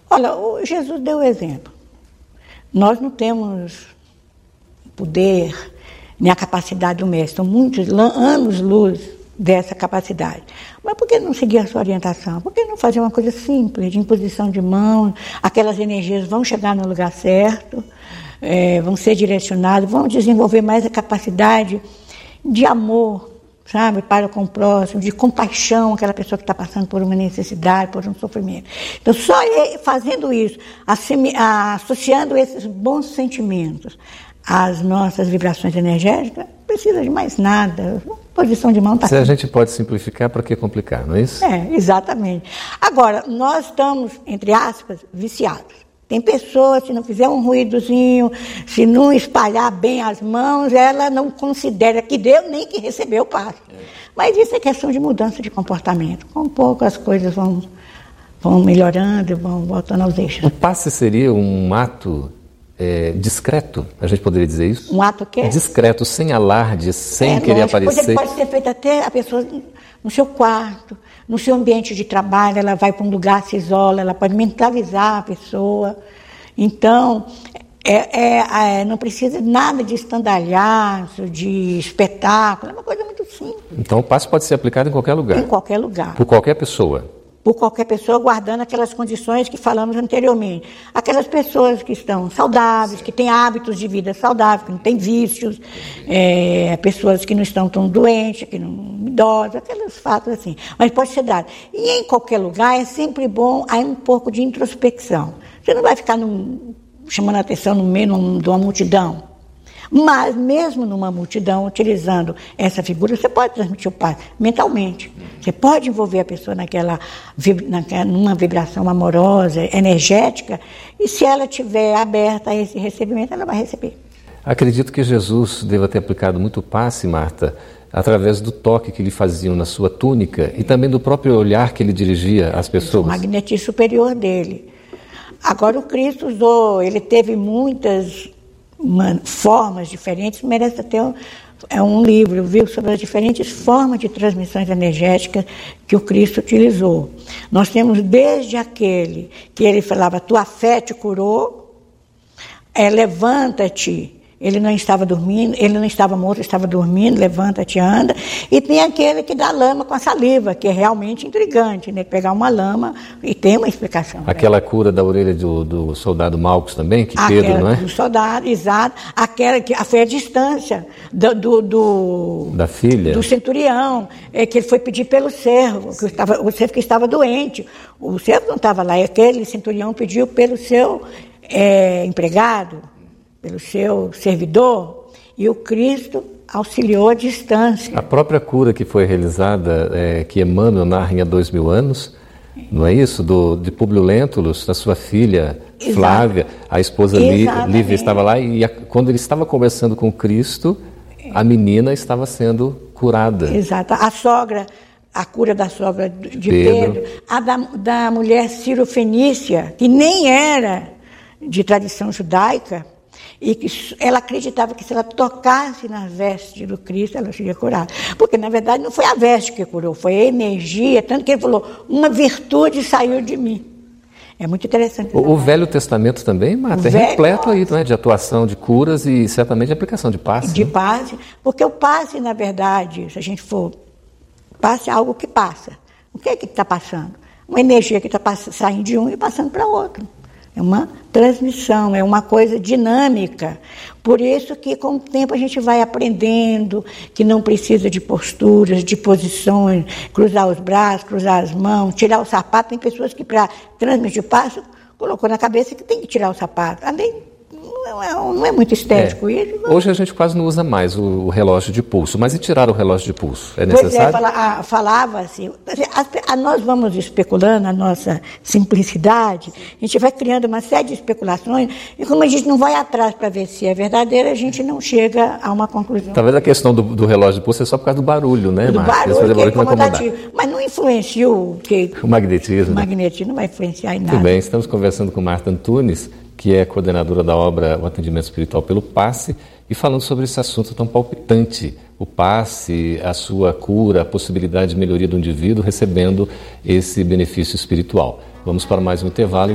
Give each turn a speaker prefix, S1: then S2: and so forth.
S1: Olha, Jesus deu o exemplo. Nós não temos poder nem a capacidade do mestre, são muitos anos-luz dessa capacidade. Mas por que não seguir a sua orientação? Por que não fazer uma coisa simples, de imposição de mãos? Aquelas energias vão chegar no lugar certo, vão ser direcionadas, vão desenvolver mais a capacidade de amor, sabe, para com o próximo, de compaixão, aquela pessoa que está passando por uma necessidade, por um sofrimento. Então, só fazendo isso, associando esses bons sentimentos às nossas vibrações energéticas, não precisa de mais nada. Posição de mão está
S2: Se a gente pode simplificar, para que complicar, não é isso?
S1: Exatamente. Agora, nós estamos, entre aspas, viciados. Tem pessoas, se não fizer um ruídozinho, se não espalhar bem as mãos, ela não considera que deu nem que recebeu o passe. Mas isso é questão de mudança de comportamento. Com pouco as coisas vão melhorando e vão voltando aos eixos.
S2: O passe seria um ato discreto, a gente poderia dizer isso?
S1: Um ato o quê?
S2: Discreto, sem alarde, sem querer aparecer.
S1: Pois ele pode ser feito até a pessoa no seu quarto, no seu ambiente de trabalho, ela vai para um lugar, se isola, ela pode mentalizar a pessoa. Então, não precisa nada de estandalhaço, de espetáculo, é uma coisa muito simples.
S2: Então o passe pode ser aplicado em qualquer lugar?
S1: Em qualquer lugar.
S2: Por qualquer pessoa?
S1: Por qualquer pessoa, guardando aquelas condições que falamos anteriormente. Aquelas pessoas que estão saudáveis, que têm hábitos de vida saudáveis, que não têm vícios, pessoas que não estão tão doentes, que não idosas, aqueles fatos assim. Mas pode ser dado. E em qualquer lugar é sempre bom aí um pouco de introspecção. Você não vai ficar chamando a atenção no meio de uma multidão. Mas mesmo numa multidão, utilizando essa figura, você pode transmitir o passe mentalmente. Você pode envolver a pessoa numa vibração amorosa, energética, e se ela estiver aberta a esse recebimento, ela vai receber.
S2: Acredito que Jesus deva ter aplicado muito passe, Marta, através do toque que lhe faziam na sua túnica e também do próprio olhar que ele dirigia às pessoas.
S1: O magnetismo superior dele. Agora o Cristo ele teve muitas formas diferentes, merece até um livro, viu, sobre as diferentes formas de transmissões energéticas que o Cristo utilizou. Nós temos desde aquele que ele falava, tua fé te curou, levanta-te. Ele não estava dormindo, ele não estava morto, estava dormindo, levanta-te, anda. E tem aquele que dá lama com a saliva, que é realmente intrigante, né? Pegar uma lama e tem uma explicação.
S2: Aquela cura da orelha do soldado Malcos também, que Pedro, não é?
S1: Do soldado, exato. Aquela que foi a distância da filha, do centurião, que ele foi pedir pelo servo, o servo que estava doente. O servo não estava lá, aquele centurião pediu pelo seu empregado, pelo seu servidor, e o Cristo auxiliou à distância.
S2: A própria cura que foi realizada, que Emmanuel narra há 2000 anos, não é isso? De Públio Lentulus, da sua filha Flávia, a esposa Lívia estava lá, e quando ele estava conversando com Cristo, a menina estava sendo curada.
S1: Exato. A cura da sogra de Pedro, a da mulher Ciro-Fenícia, que nem era de tradição judaica, e que ela acreditava que se ela tocasse na veste do Cristo, ela seria curada. Porque, na verdade, não foi a veste que curou, foi a energia, tanto que ele falou, uma virtude saiu de mim. É muito interessante.
S2: O Velho Testamento também, Marta, é repleto aí, não é? De atuação, de curas e certamente de aplicação de passe.
S1: De passe, porque o passe, na verdade, se a gente for, passe é algo que passa. O que é que está passando? Uma energia que está saindo de um e passando para outro. É uma transmissão, é uma coisa dinâmica. Por isso que com o tempo a gente vai aprendendo que não precisa de posturas, de posições, cruzar os braços, cruzar as mãos, tirar o sapato. Tem pessoas que para transmitir o passo colocou na cabeça que tem que tirar o sapato. Além, não é muito estético isso.
S2: Hoje a gente quase não usa mais o relógio de pulso, mas e tirar o relógio de pulso? É necessário?
S1: Pois falava assim, nós vamos especulando a nossa simplicidade, a gente vai criando uma série de especulações, e como a gente não vai atrás para ver se é verdadeiro, a gente não chega a uma conclusão.
S2: Talvez a questão do relógio de pulso é só por causa do barulho, né,
S1: do
S2: Marcos?
S1: barulho, que é incomodativo. Mas não influencia o
S2: magnetismo.
S1: O magnetismo não vai influenciar em nada.
S2: Tudo bem, estamos conversando com Marta Antunes, que é coordenadora da obra O Atendimento Espiritual pelo Passe, e falando sobre esse assunto tão palpitante, o passe, a sua cura, a possibilidade de melhoria do indivíduo recebendo esse benefício espiritual. Vamos para mais um intervalo.